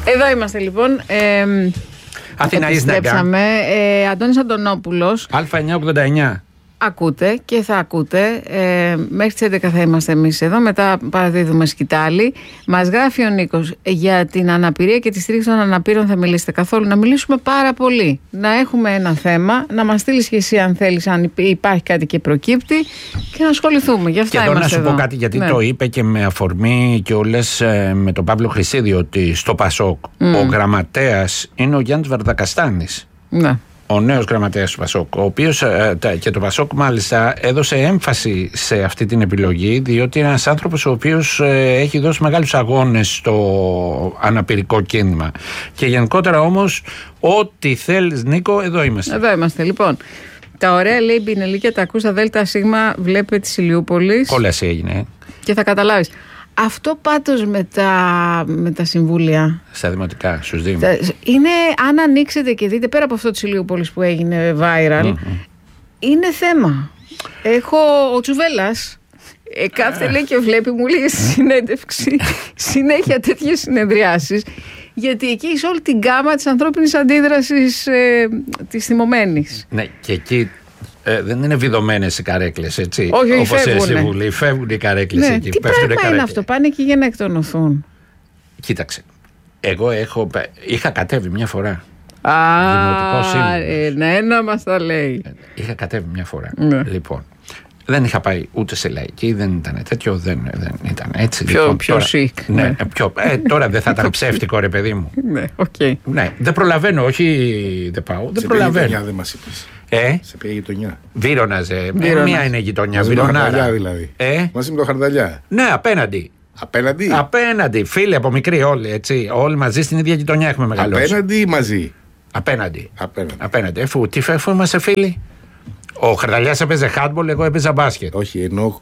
Εδώ είμαστε λοιπόν. Αθηναής επιστρέψαμε. Αντώνης Αντωνόπουλος. Α989. Ακούτε και θα ακούτε. Μέχρι τις 11 θα είμαστε εμείς εδώ. Μετά παραδίδουμε σκητάλη. Μας γράφει ο Νίκος για την αναπηρία και τη στήριξη των αναπήρων. Θα μιλήσετε καθόλου? Να μιλήσουμε πάρα πολύ. Να έχουμε ένα θέμα. Να μας στείλεις και εσύ αν θέλεις, αν υπάρχει κάτι και προκύπτει, και να ασχοληθούμε. Γι' αυτά και εδώ είμαστε να σου πω κάτι, γιατί το είπε και με αφορμή και όλες με τον Παύλο Χρυσίδη, ότι στο Πασόκ ο γραμματέας είναι ο Γιάννης Βαρδακαστάνης. Ναι. Ο νέος γραμματέας του Πασόκ, ο οποίος και το Πασόκ μάλιστα έδωσε έμφαση σε αυτή την επιλογή, διότι είναι ένας άνθρωπος ο οποίος έχει δώσει μεγάλους αγώνες στο αναπηρικό κίνημα. Και γενικότερα όμως, ό,τι θέλεις, Νίκο, εδώ είμαστε. Εδώ είμαστε, λοιπόν. Τα ωραία, λέει, Μπινελίκια, τα ακούς στα ΔΣ, βλέπε της Ηλιούπολης. Κόλαση έγινε. Και θα καταλάβεις. Αυτό πάντως με τα συμβούλια στα δημοτικά, στους Δήμους, είναι, αν ανοίξετε και δείτε, πέρα από αυτό της Ηλιούπολης που έγινε viral, είναι θέμα. Ο Τσουβέλλας κάθεται, λέει, και βλέπει, μου λέει στη συνέντευξη συνέχεια τέτοιες συνεδριάσεις, γιατί εκεί σε όλη την γκάμα της ανθρώπινης αντίδρασης της θυμωμένης. Ναι, και εκεί δεν είναι βιδωμένες οι καρέκλες, έτσι. Όχι, όπως στη Βουλή. Φεύγουν οι καρέκλες, ναι, εκεί. Τι πράγμα είναι αυτό? Πάνε εκεί για να εκτονωθούν. Κοίταξε. Εγώ είχα κατέβει μια φορά. Ναι, να μας τα λέει. Είχα κατέβει μια φορά. Ναι. Λοιπόν, δεν είχα πάει ούτε σε λαϊκή, δεν ήταν τέτοιο, δεν ήταν έτσι. Πιο σικ. Ναι, τώρα δεν θα ήταν ψεύτικο, ρε παιδί μου. Ναι, οκ. Ναι, δεν προλαβαίνω, όχι δεν πάω. Δεν προλαβαίνω. Δεν μας είπες. Σε ποια γειτονιά? Βύρωνας. Μία είναι γειτονιά. Βυρωνάρα δηλαδή. Μαζί με το Χαρδαλιά. Ναι, απέναντι. Απέναντι. Φίλοι από μικροί όλοι, έτσι. Όλοι μαζί στην ίδια γειτονιά έχουμε μεγαλώσει. Απέναντι ή μαζί? Απέναντι. Αφού είμαστε φίλοι. Ο Χαρδαλιάς έπαιζε handball, εγώ έπαιζα μπάσκετ. Όχι, εννοώ.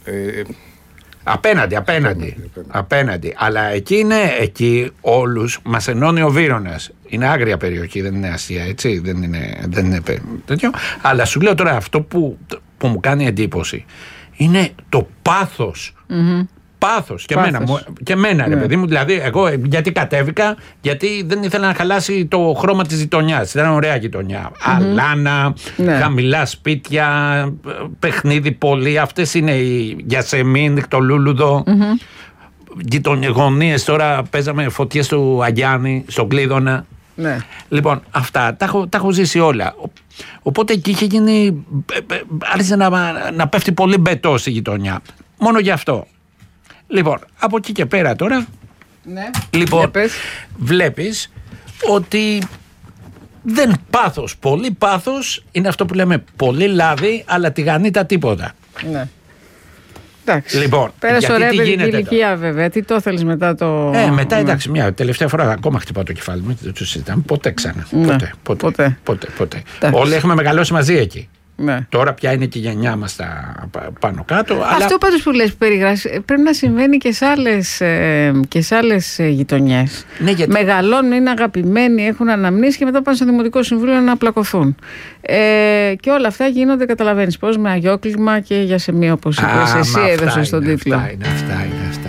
Απέναντι. Αλλά εκεί όλους μας ενώνει ο Βύρωνας. Είναι άγρια περιοχή, δεν είναι αστεία, έτσι. Δεν είναι τέτοιο. Αλλά σου λέω τώρα, αυτό που μου κάνει εντύπωση είναι το πάθος. Πάθος. Και εμένα, ρε παιδί μου. Δηλαδή, εγώ γιατί κατέβηκα, γιατί δεν ήθελα να χαλάσει το χρώμα της γειτονιάς. Ήταν ωραία γειτονιά. Αλάνα, χαμηλά σπίτια, παιχνίδι πολύ. Αυτές είναι οι Γιασεμίν, το Λούλουδο. Γειτονιές. Τώρα παίζαμε φωτιές του Αγιάννη, στον Κλείδωνα. Ναι. Λοιπόν, αυτά τα έχω ζήσει όλα. Οπότε εκεί είχε γίνει. Άρχισε να πέφτει πολύ μπετό στη γειτονιά. Μόνο γι' αυτό. Λοιπόν, από εκεί και πέρα τώρα, ναι, λοιπόν, βλέπεις ότι δεν πάθος, πολύ πάθος είναι αυτό που λέμε πολύ λάδι, αλλά τηγανίτα τίποτα. Ναι. Εντάξει. Λοιπόν, πέρασε ωραία παιδική ηλικία βέβαια. Τι το θέλεις μετά το... μετά εντάξει, μια τελευταία φορά ακόμα χτυπάω το κεφάλι μου, δεν το συζητάμε ποτέ ξανά. Ναι. Ποτέ. Όλοι έχουμε μεγαλώσει μαζί εκεί. Ναι. Τώρα πια είναι και η γενιά μας πάνω κάτω. Αυτό πάντως που λες, που περιγράσεις, πρέπει να συμβαίνει και σε άλλες γειτονιές. Ναι, γιατί... Μεγαλώνουν, είναι αγαπημένοι, έχουν αναμνήσεις και μετά πάνε στο Δημοτικό Συμβούλιο να πλακωθούν. Και όλα αυτά γίνονται, καταλαβαίνεις πώς, με αγιόκλημα και για σεμία, όπως είπες. Εσύ έδωσες τον τίτλο. Αυτά είναι.